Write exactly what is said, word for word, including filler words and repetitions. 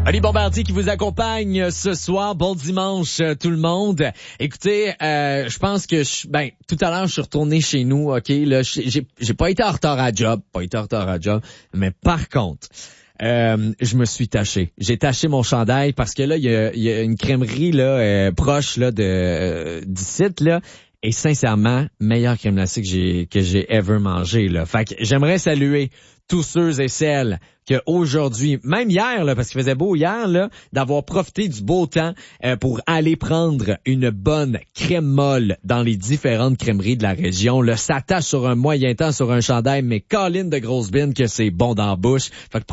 Oli Bombardier qui vous accompagne ce soir. Bon dimanche tout le monde. Écoutez, euh, je pense que je, ben tout à l'heure je suis retourné chez nous. Ok, là j'ai j'ai pas été en retard à job, pas été en retard à job, mais par contre. Euh, je me suis taché. J'ai taché mon chandail parce que là, il y a, y a une crèmerie là euh, proche là de euh, du site là. Et sincèrement, meilleure crème glacée que j'ai que j'ai ever mangé là. Fait que j'aimerais saluer tous ceux et celles que aujourd'hui, même hier là, parce qu'il faisait beau hier là, d'avoir profité du beau temps euh, pour aller prendre une bonne crème molle dans les différentes crèmeries de la région. Là, ça tâche sur un moyen temps sur un chandail, mais colline de grosse bine que c'est bon dans la bouche. Fait que